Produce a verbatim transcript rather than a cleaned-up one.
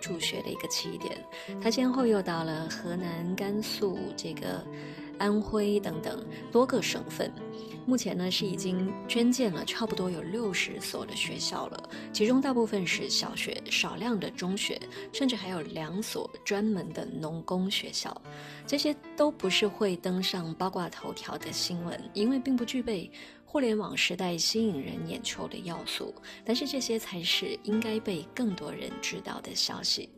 助学的一个起点。他先后又到了河南、甘肃、这个安徽等等多个省份。目前呢是已经捐建了差不多有六十所的学校了，其中大部分是小学，少量的中学，甚至还有两所专门的农工学校。这些都不是会登上八卦头条的新闻，因为并不具备互联网时代吸引人眼球的要素，但是这些才是应该被更多人知道的消息。